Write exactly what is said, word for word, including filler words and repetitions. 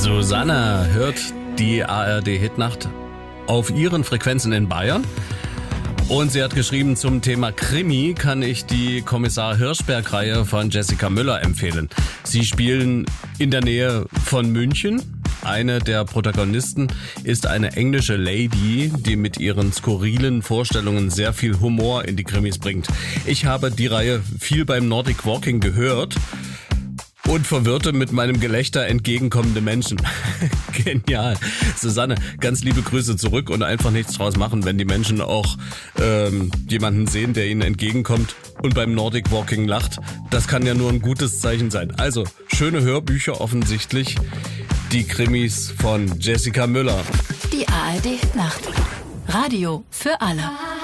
Susanne hört die A R D-Hitnacht auf ihren Frequenzen in Bayern. Und sie hat geschrieben, zum Thema Krimi kann ich die Kommissar Hirschberg-Reihe von Jessica Müller empfehlen. Sie spielen in der Nähe von München. Eine der Protagonisten ist eine englische Lady, die mit ihren skurrilen Vorstellungen sehr viel Humor in die Krimis bringt. Ich habe die Reihe viel beim Nordic Walking gehört und verwirrte mit meinem Gelächter entgegenkommende Menschen. Genial. Susanne, ganz liebe Grüße zurück und einfach nichts draus machen, wenn die Menschen auch ähm, jemanden sehen, der ihnen entgegenkommt und beim Nordic Walking lacht. Das kann ja nur ein gutes Zeichen sein. Also, schöne Hörbücher offensichtlich. Die Krimis von Jessica Müller. Die A R D-Nacht. Radio für alle.